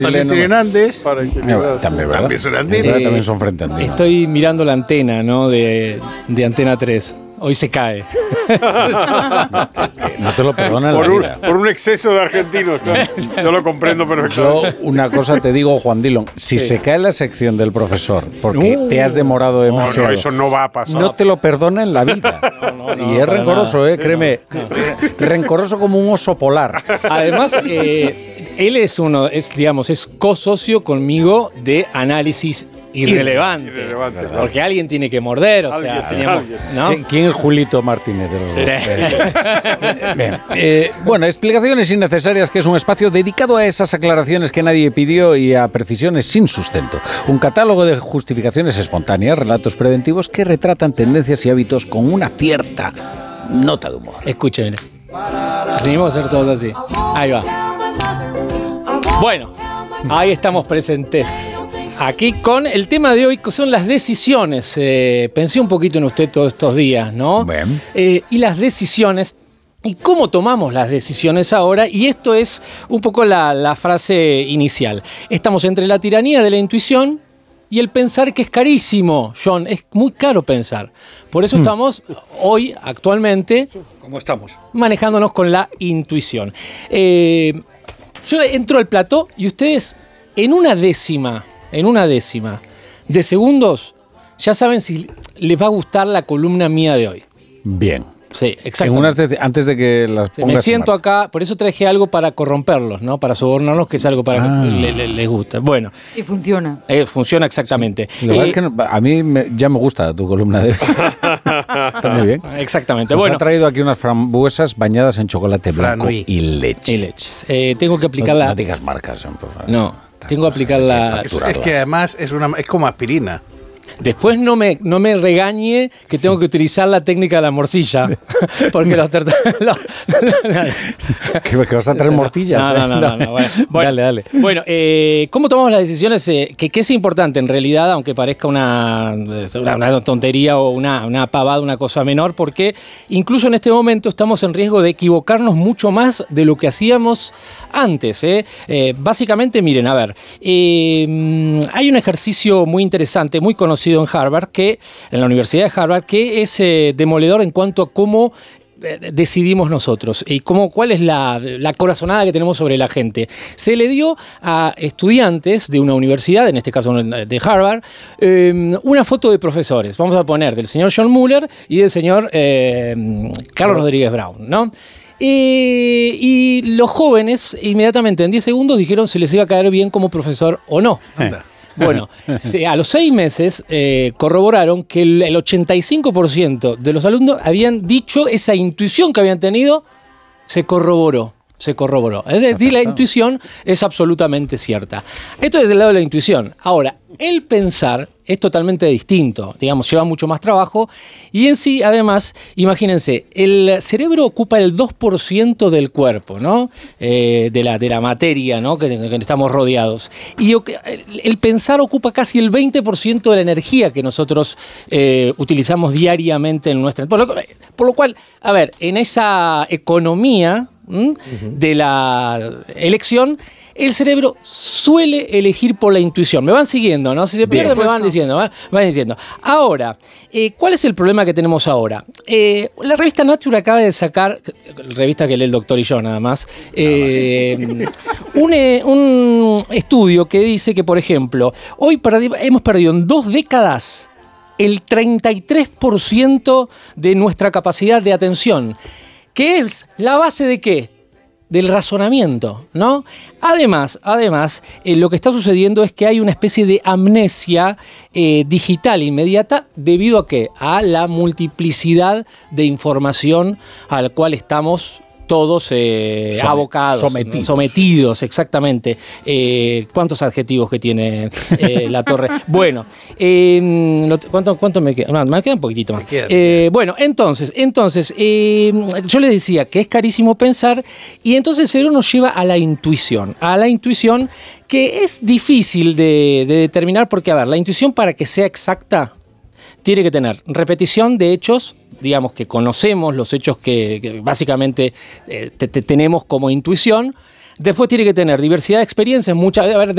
También tienen Andes. También son andinos. También son frente andinos. Estoy mirando la antena, ¿no? De Antena 3. Hoy se cae. No te lo perdonan la vida. Por un exceso de argentinos. Yo lo comprendo perfectamente. Yo una cosa te digo, Juan Dillon. Si se cae la sección del profesor porque te has demorado demasiado, No, eso no va a pasar. no te lo perdona en la vida. Y es rencoroso, créeme. Rencoroso como un oso polar. Además, él es co-socio conmigo de análisis irrelevante. Porque alguien tiene que morder, o sea, teníamos, ¿no? ¿Quién es Julito Martínez de los dos? Bien. Bueno, explicaciones innecesarias, que es un espacio dedicado a esas aclaraciones que nadie pidió y a precisiones sin sustento. Un catálogo de justificaciones espontáneas, relatos preventivos que retratan tendencias y hábitos con una cierta nota de humor. Escuchen, venimos a hacer todos así. Ahí va. Bueno, ahí estamos presentes. Aquí con el tema de hoy, que son las decisiones. Pensé un poquito en usted todos estos días, ¿no? Y las decisiones, y cómo tomamos las decisiones ahora, y esto es un poco la frase inicial. Estamos entre la tiranía de la intuición y el pensar, que es carísimo, John, es muy caro pensar. Por eso estamos hoy, actualmente, ¿Cómo estamos? manejándonos con la intuición. Yo entro al plató y ustedes en una décima de segundos ya saben si les va a gustar la columna mía de hoy. Bien. Sí, exactamente. Antes de que las pongas. Me siento acá, por eso traje algo para corromperlos, ¿no? Para sobornarlos, que es algo para que les guste. Bueno. Y funciona. Funciona exactamente. La verdad es que a mí ya me gusta tu columna de hoy. Está muy bien. Exactamente. Nos bueno, ha traído aquí unas frambuesas bañadas en chocolate blanco y leche. Tengo que aplicarla. No digas marcas, por favor. No, tengo que aplicarla. Es que además es como aspirina. Después no me regañe que tengo que utilizar la técnica de la morcilla. Porque ¿Que vas a traer morcillas? No. Bueno, dale. Bueno, ¿cómo tomamos las decisiones? Que es importante en realidad, aunque parezca una tontería o una pavada, una cosa menor, porque incluso en este momento estamos en riesgo de equivocarnos mucho más de lo que hacíamos antes. Básicamente, miren, a ver, hay un ejercicio muy interesante, muy conocido en Harvard, en la Universidad de Harvard, que es demoledor en cuanto a cómo decidimos nosotros y cuál es la corazonada que tenemos sobre la gente. Se le dio a estudiantes de una universidad, en este caso de Harvard, una foto de profesores. Vamos a poner del señor John Muller y del señor Carlos Rodríguez Brown, ¿no? Y los jóvenes inmediatamente en 10 segundos dijeron si les iba a caer bien como profesor o no. Bueno, a los 6 meses corroboraron que el 85% de los alumnos habían dicho esa intuición que habían tenido, se corroboró. Es decir, la intuición es absolutamente cierta. Esto es del lado de la intuición. Ahora, el pensar es totalmente distinto, digamos, lleva mucho más trabajo y en sí, además, imagínense, el cerebro ocupa el 2% del cuerpo, ¿no? De la materia, ¿no? que estamos rodeados. Y el pensar ocupa casi el 20% de la energía que nosotros utilizamos diariamente en nuestra... Por lo cual, a ver, en esa economía de la elección, el cerebro suele elegir por la intuición. Me van siguiendo, ¿no? Si se pierde, me van diciendo. Ahora, ¿cuál es el problema que tenemos ahora? La revista Nature acaba de sacar, revista que lee el doctor y yo nada más, un estudio que dice que, por ejemplo, hoy hemos perdido en 2 décadas el 33% de nuestra capacidad de atención. ¿Qué es la base de qué? Del razonamiento, ¿no? Además, lo que está sucediendo es que hay una especie de amnesia digital inmediata debido a ¿qué? A la multiplicidad de información a la cual estamos todos abocados, sometidos, exactamente. ¿Cuántos adjetivos que tiene la torre? Bueno, ¿cuánto me queda? No, me queda un poquitito más. Bueno, entonces, yo les decía que es carísimo pensar y entonces el cerebro nos lleva a la intuición que es difícil de determinar porque, a ver, la intuición para que sea exacta tiene que tener repetición de hechos, digamos que conocemos los hechos que básicamente tenemos como intuición. Después tiene que tener diversidad de experiencias,